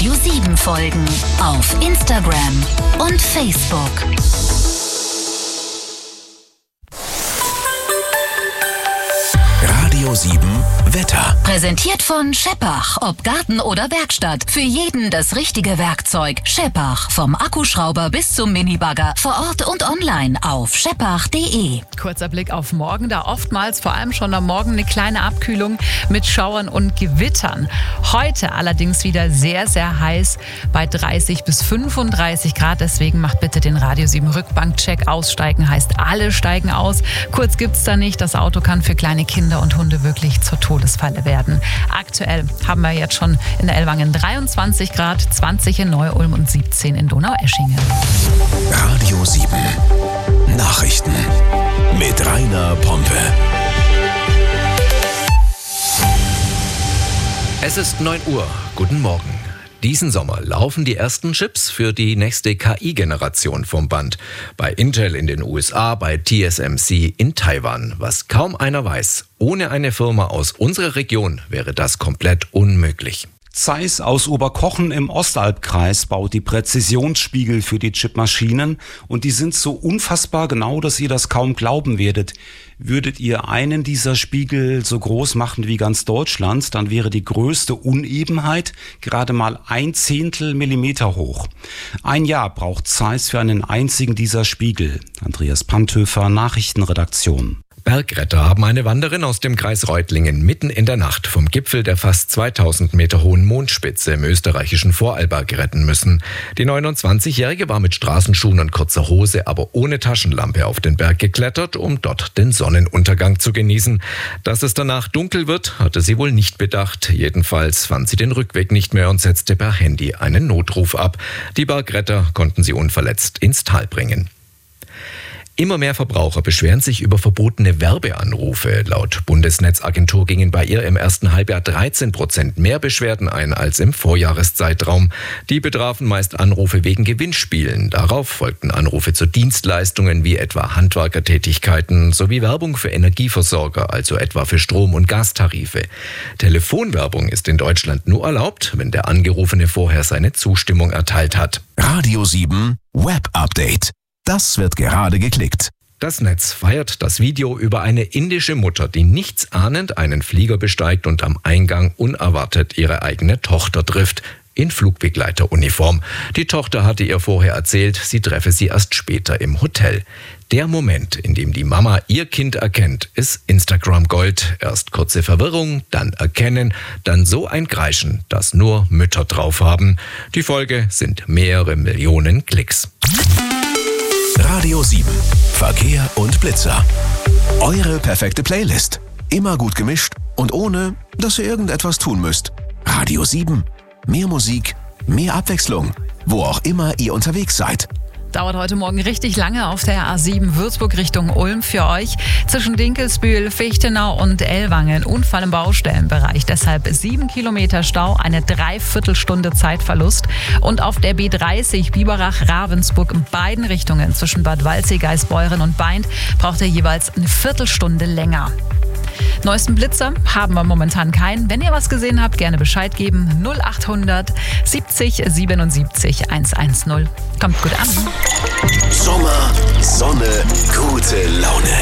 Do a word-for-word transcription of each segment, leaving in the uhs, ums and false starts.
Radio sieben folgen. Auf Instagram und Facebook. Radio sieben Wetter. Präsentiert von Scheppach. Ob Garten oder Werkstatt. Für jeden das richtige Werkzeug. Scheppach. Vom Akkuschrauber bis zum Minibagger. Vor Ort und online auf scheppach punkt de. Kurzer Blick auf morgen. Da oftmals, vor allem schon am Morgen, eine kleine Abkühlung mit Schauern und Gewittern. Heute allerdings wieder sehr, sehr heiß bei dreißig bis fünfunddreißig Grad. Deswegen macht bitte den Radio sieben Rückbankcheck. Aussteigen heißt, alle steigen aus. Kurz gibt's da nicht. Das Auto kann für kleine Kinder und Hunde wirklich zur Todesfalle werden. Aktuell haben wir jetzt schon in der Ellwangen dreiundzwanzig Grad, zwanzig in Neu-Ulm und siebzehn in Donaueschingen. Radio sieben Nachrichten mit Rainer Pompe. Es ist neun Uhr. Guten Morgen. Diesen Sommer laufen die ersten Chips für die nächste K I-Generation vom Band. Bei Intel in den U S A, bei T S M C in Taiwan. Was kaum einer weiß, ohne eine Firma aus unserer Region wäre das komplett unmöglich. Zeiss aus Oberkochen im Ostalbkreis baut die Präzisionsspiegel für die Chipmaschinen und die sind so unfassbar genau, dass ihr das kaum glauben werdet. Würdet ihr einen dieser Spiegel so groß machen wie ganz Deutschland, dann wäre die größte Unebenheit gerade mal ein Zehntel Millimeter hoch. Ein Jahr braucht Zeiss für einen einzigen dieser Spiegel. Andreas Panthöfer, Nachrichtenredaktion. Bergretter haben eine Wanderin aus dem Kreis Reutlingen mitten in der Nacht vom Gipfel der fast zweitausend Meter hohen Mondspitze im österreichischen Vorarlberg retten müssen. Die neunundzwanzigjährige war mit Straßenschuhen und kurzer Hose, aber ohne Taschenlampe auf den Berg geklettert, um dort den Sonnenuntergang zu genießen. Dass es danach dunkel wird, hatte sie wohl nicht bedacht. Jedenfalls fand sie den Rückweg nicht mehr und setzte per Handy einen Notruf ab. Die Bergretter konnten sie unverletzt ins Tal bringen. Immer mehr Verbraucher beschweren sich über verbotene Werbeanrufe. Laut Bundesnetzagentur gingen bei ihr im ersten Halbjahr dreizehn Prozent mehr Beschwerden ein als im Vorjahreszeitraum. Die betrafen meist Anrufe wegen Gewinnspielen. Darauf folgten Anrufe zu Dienstleistungen wie etwa Handwerkertätigkeiten sowie Werbung für Energieversorger, also etwa für Strom- und Gastarife. Telefonwerbung ist in Deutschland nur erlaubt, wenn der Angerufene vorher seine Zustimmung erteilt hat. Radio sieben Web Update. Das wird gerade geklickt. Das Netz feiert das Video über eine indische Mutter, die nichtsahnend einen Flieger besteigt und am Eingang unerwartet ihre eigene Tochter trifft. In Flugbegleiteruniform. Die Tochter hatte ihr vorher erzählt, sie treffe sie erst später im Hotel. Der Moment, in dem die Mama ihr Kind erkennt, ist Instagram Gold. Erst kurze Verwirrung, dann Erkennen, dann so ein Kreischen, das nur Mütter drauf haben. Die Folge sind mehrere Millionen Klicks. Radio sieben Verkehr und Blitzer. Eure perfekte Playlist. Immer gut gemischt und ohne, dass ihr irgendetwas tun müsst. Radio sieben. Mehr Musik, mehr Abwechslung. Wo auch immer ihr unterwegs seid. Dauert heute Morgen richtig lange auf der A sieben Würzburg Richtung Ulm für euch. Zwischen Dinkelsbühl, Fichtenau und Ellwangen Unfall im Baustellenbereich. Deshalb sieben Kilometer Stau, eine Dreiviertelstunde Zeitverlust. Und auf der B dreißig Biberach-Ravensburg in beiden Richtungen zwischen Bad Waldsee, Geisbeuren und Baindt braucht ihr jeweils eine Viertelstunde länger. Neuesten Blitzer haben wir momentan keinen. Wenn ihr was gesehen habt, gerne Bescheid geben. null achthundert siebzig siebenundsiebzig hundertzehn. Kommt gut an. Sommer, Sonne, gute Laune.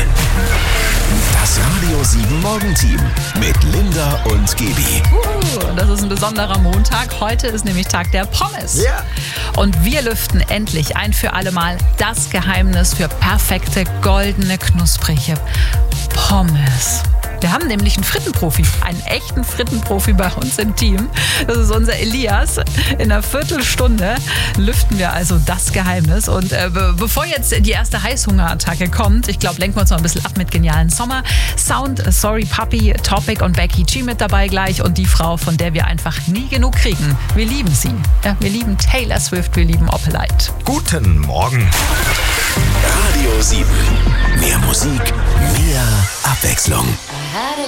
Das Radio sieben Morgenteam mit Linda und Gebi. Uh, das ist ein besonderer Montag. Heute ist nämlich Tag der Pommes. Ja. Und wir lüften endlich ein für alle Mal das Geheimnis für perfekte, goldene, knusprige Pommes. Wir haben nämlich einen Frittenprofi, einen echten Frittenprofi bei uns im Team. Das ist unser Elias. In einer Viertelstunde lüften wir also das Geheimnis. Und äh, be- bevor jetzt die erste Heißhungerattacke kommt, ich glaube, lenken wir uns mal ein bisschen ab mit genialen Sommer. Sound, Sorry Puppy, Topic und Becky G mit dabei gleich. Und die Frau, von der wir einfach nie genug kriegen. Wir lieben sie. Ja, wir lieben Taylor Swift, wir lieben Opelite. Guten Morgen. Radio sieben. Mehr Musik, mehr Abwechslung. Had a